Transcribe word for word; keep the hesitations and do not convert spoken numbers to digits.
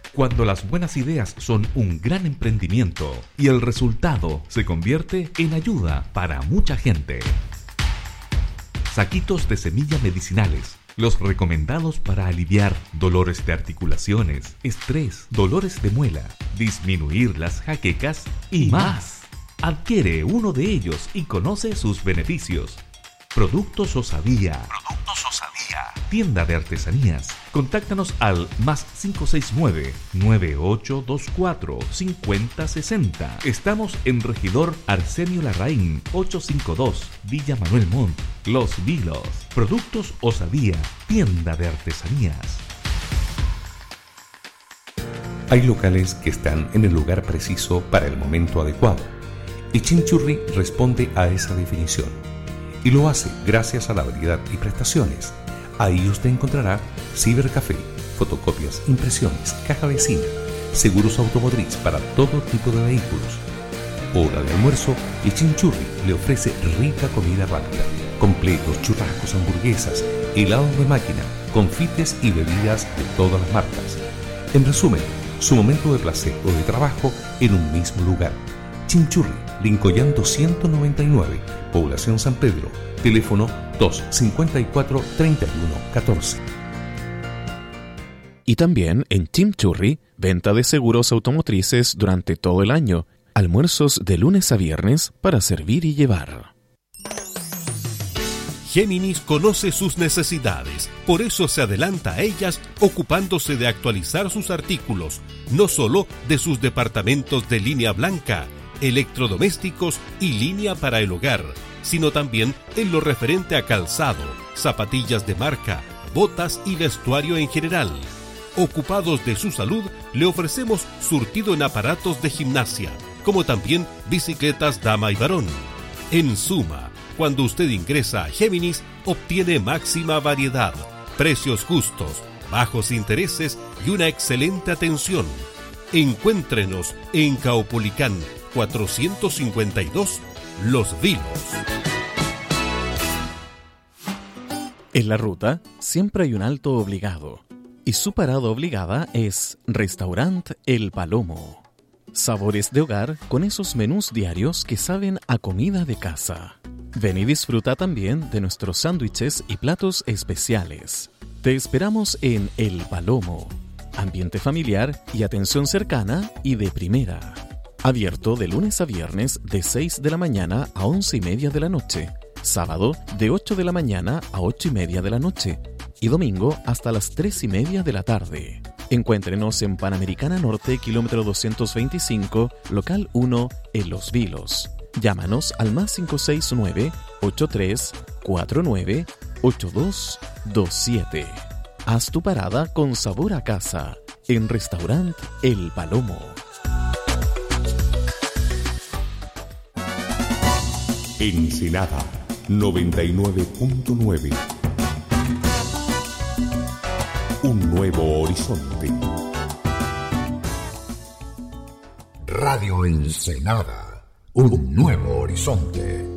Cuando las buenas ideas son un gran emprendimiento y el resultado se convierte en ayuda para mucha gente. Saquitos de semilla medicinales, los recomendados para aliviar dolores de articulaciones, estrés, dolores de muela, disminuir las jaquecas y más. Adquiere uno de ellos y conoce sus beneficios. Productos Osadía. Productos Osadía. Tienda de artesanías. Contáctanos al más cinco seis nueve, nueve ocho dos cuatro, cinco cero seis cero. Estamos en Regidor Arsenio Larraín, ochocientos cincuenta y dos, Villa Manuel Montt, Los Vilos. Productos Osadía. Tienda de artesanías. Hay locales que están en el lugar preciso para el momento adecuado. Y Chimichurri responde a esa definición. Y lo hace gracias a la variedad y prestaciones. Ahí usted encontrará cibercafé, fotocopias, impresiones, caja vecina, seguros automotriz para todo tipo de vehículos. Hora de almuerzo y Chimichurri le ofrece rica comida rápida, completos, churrascos, hamburguesas, helados de máquina, confites y bebidas de todas las marcas. En resumen, su momento de placer o de trabajo en un mismo lugar. Chimichurri, Lincoyán doscientos noventa y nueve, Población San Pedro, teléfono dos cinco cuatro, tres uno uno cuatro. Y también en Chimichurri, venta de seguros automotrices durante todo el año, almuerzos de lunes a viernes para servir y llevar. Géminis conoce sus necesidades, por eso se adelanta a ellas ocupándose de actualizar sus artículos, no solo de sus departamentos de línea blanca, electrodomésticos y línea para el hogar, sino también en lo referente a calzado, zapatillas de marca, botas y vestuario en general. Ocupados de su salud, le ofrecemos surtido en aparatos de gimnasia, como también bicicletas dama y varón. En suma, cuando usted ingresa a Géminis, obtiene máxima variedad, precios justos, bajos intereses y una excelente atención. Encuéntrenos en Caupolicán cuatrocientos cincuenta y dos, Los Vilos. En la ruta siempre hay un alto obligado, y su parada obligada es Restaurant El Palomo. Sabores de hogar con esos menús diarios que saben a comida de casa. Ven y disfruta también de nuestros sándwiches y platos especiales. Te esperamos en El Palomo. Ambiente familiar y atención cercana y de primera. Abierto de lunes a viernes de seis de la mañana a once y media de la noche. Sábado de ocho de la mañana a ocho y media de la noche. Y domingo hasta las tres y media de la tarde. Encuéntrenos en Panamericana Norte, kilómetro doscientos veinticinco, local uno, en Los Vilos. Llámanos al más cinco seis nueve, ocho tres cuatro nueve, ocho dos dos siete. Haz tu parada con sabor a casa en Restaurant El Palomo. Ensenada noventa y nueve punto nueve. Un nuevo horizonte. Radio Ensenada. Un nuevo horizonte.